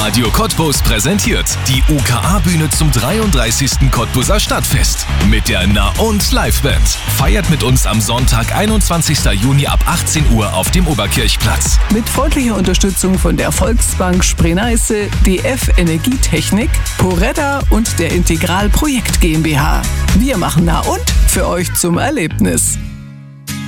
Radio Cottbus präsentiert die UKA-Bühne zum 33. Cottbuser Stadtfest mit der Na- und Liveband. Feiert mit uns am Sonntag, 21. Juni ab 18 Uhr auf dem Oberkirchplatz. Mit freundlicher Unterstützung von der Volksbank Spree-Neiße, DF Energietechnik, Poretta und der Integral Projekt GmbH. Wir machen Na und für euch zum Erlebnis.